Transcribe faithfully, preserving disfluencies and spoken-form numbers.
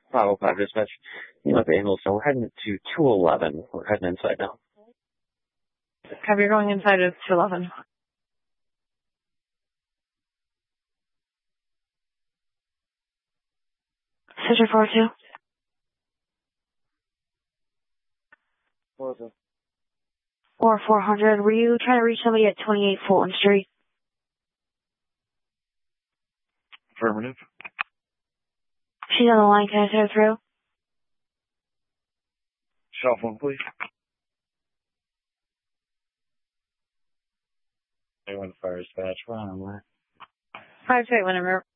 Bravo five dispatch. You know the ambulance, so we're heading to two eleven. We're heading inside now. Have you going inside of two eleven? Sister four two. What was it? Or four hundred. Were you trying to reach somebody at twenty-eight Fulton Street? Affirmative. She's on the line. Can I send her through? Cell phone, please. Anyone fire dispatch. We're on our way. Five straight, whenever.